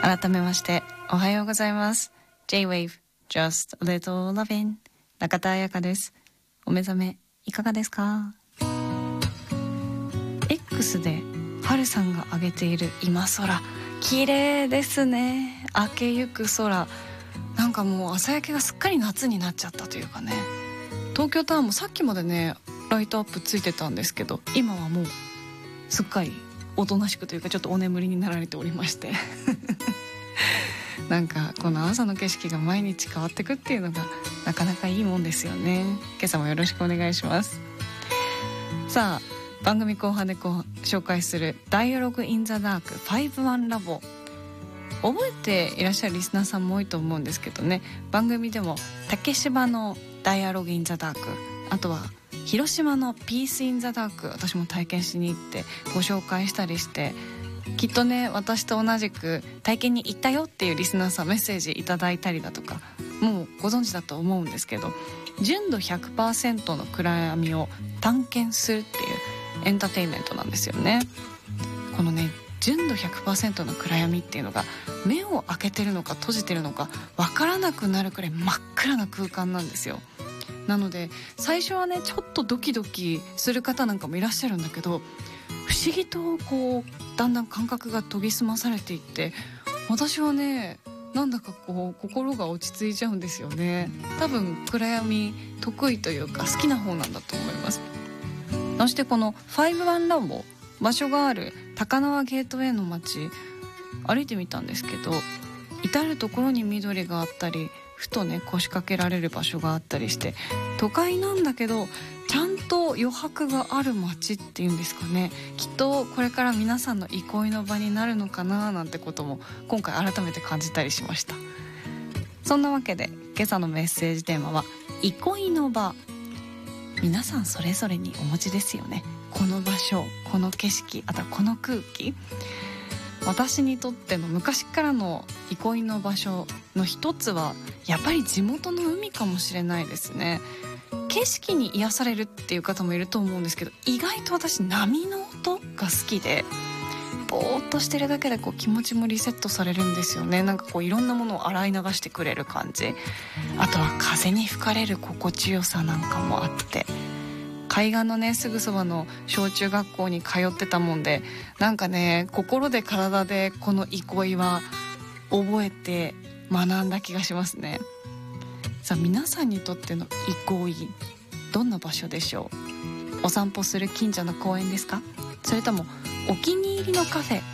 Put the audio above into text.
改めましておはようございます。 J-Wave Just a Little Lovin' 中田彩香です。お目覚めいかがですか？ X で春さんが上げている今空、綺麗ですね。明けゆく空、なんかもう朝焼けがすっかり夏になっちゃったというかね。東京タワーもさっきまでねライトアップついてたんですけど、今はもうすっかりおとなしくというかちょっとお眠りになられておりましてなんかこの朝の景色が毎日変わってくっていうのがなかなかいいもんですよね。今朝もよろしくお願いします。さあ、番組後半で紹介する Dialogue in the Dark 5-1 ラボ、覚えていらっしゃるリスナーさんも多いと思うんですけどね、番組でも竹芝の Dialogue in the Dark、 あとは広島の Peace in the Dark、 私も体験しに行ってご紹介したりして、きっとね私と同じく体験に行ったよっていうリスナーさんメッセージいただいたりだとかもうご存知だと思うんですけど、純度 100% の暗闇を探検するっていうエンターテインメントなんですよね。このね純度 100% の暗闇っていうのが目を開けてるのか閉じてるのか分からなくなるくらい真っ暗な空間なんですよ。なので最初はねちょっとドキドキする方なんかもいらっしゃるんだけど、不思議とこうだんだん感覚が研ぎ澄まされていって、私はねなんだかこう心が落ち着いちゃうんですよね。多分暗闇得意というか好きな方なんだと思います。そしてこの5-1ラボ、場所がある高輪ゲートウェイの街歩いてみたんですけど、至る所に緑があったり、ふとね腰掛けられる場所があったりして、都会なんだけどちゃんと余白がある街っていうんですかね。きっとこれから皆さんの憩いの場になるのかななんてことも今回改めて感じたりしました。そんなわけで今朝のメッセージテーマは憩いの場。皆さんそれぞれにお持ちですよね。この場所、この景色、あとはこの空気。私にとっての昔からの憩いの場所の一つはやっぱり地元の海かもしれないですね。景色に癒されるっていう方もいると思うんですけど、意外と私波の音が好きで、ぼーっとしてるだけでこう気持ちもリセットされるんですよね。なんかこういろんなものを洗い流してくれる感じ。あとは風に吹かれる心地よさなんかもあって、海岸のねすぐそばの小中学校に通ってたもんで、なんかね心で体でこの憩いは覚えて学んだ気がしますね。さあ皆さんにとっての憩い、どんな場所でしょう？お散歩する近所の公園ですか？それともお気に入りのカフェ